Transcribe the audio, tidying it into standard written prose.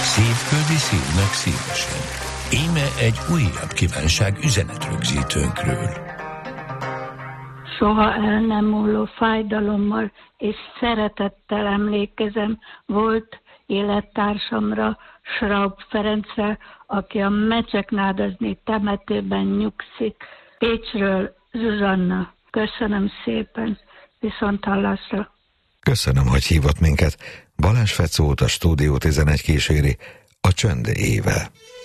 Szívföldi szívnek szívesen. Íme egy újabb kívánság üzenetrögzítőnkről. Soha el nem múló fájdalommal és szeretettel emlékezem volt élettársamra, Schraub Ferencre, aki a Mecseknádazni temetőben nyugszik. Pécsről, Zsuzsanna. Köszönöm szépen, viszonthallásra. Köszönöm, hogy hívott minket. Balázs Fecót, a Stúdió 11 kíséri a Csönd éve.